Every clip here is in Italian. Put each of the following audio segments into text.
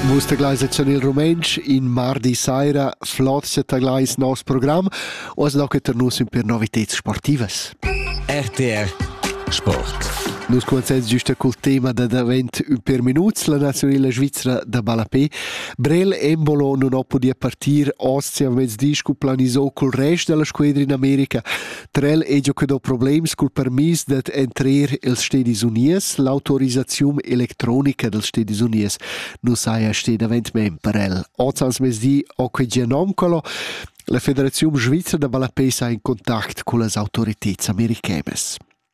Vus taglais a Chanel Rumensch in mardi saira flotsia taglais nos program os doc et nus per novitets sportivas. RTR Sport. Nus comienzens giusta col tema da davent per minuts la nazionale svizzera da Balapé. Brel Embolo non ho podia partir Ostia mezzdisch cu planisò col rest della squadra in America. Trel e gio che do problems col permis dat entrer els Stedis Unies, l'autorizzazione elettronica dels Stedis Unies. Nus saia ste davent mem per el. Ozans mezzdi o che genomcolo. La Federazione Svizzera da Balapé sa in contact con le autorità americanas.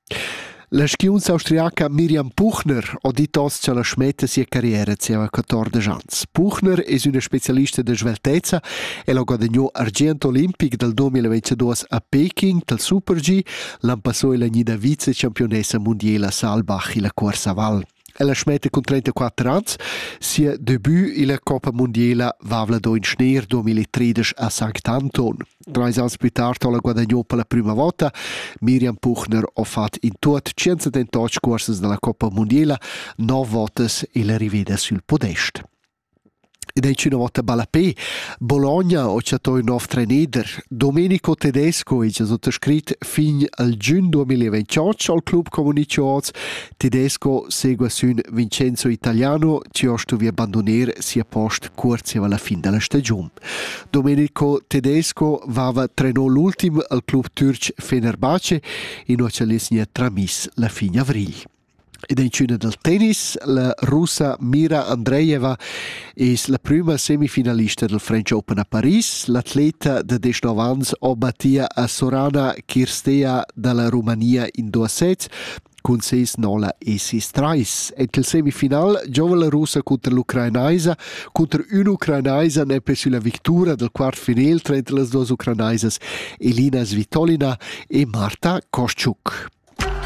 La schiunza austriaca Miriam Puchner ha detto che la smette sia carriera a 14 anni. Puchner è una specialista di sveltezza e ha guadagnato argento olimpico del 2022 a Peking del Super G, l'anno passato la nida vice campionessa mondiale a Saalbach in la corsa a Val. Ella smette con 34 anni, sia debut in la Coppa Mondiale Vavla do in Schneer 2013 a St. Anton. 3 anni più tardi ha guadagnato per la prima volta. Miriam Puchner ha fatto in tutto 178 corse della Coppa Mondiale, 9 volte e la rivede sul podest. Ed è una volta Balapé. Bologna ha fatto un nuovo trainer. Domenico Tedesco è già sottoscritto fin al giugno 2028 al club comunicato. Tedesco segue su Vincenzo Italiano, che ha dovuto abbandonare sia posto corsi alla fine della stagione. Domenico Tedesco aveva trenato l'ultimo al club turco Fenerbahce in cui ha tramis la fine avril. Ed in cina del tennis, la russa Mira Andreeva è la prima semifinalista del French Open a Paris. L'atleta de 19 anni ha battuto a Sorana Kirstea dalla Romania in 2 sets con 6-0 e 6-3. E il semifinale, giovane russa contro l'ucrainaisa, contro un'ucrainaisa ne per la vittoria del quarto finale tra le due ucrainaise Elina Svitolina e Marta Koschuk.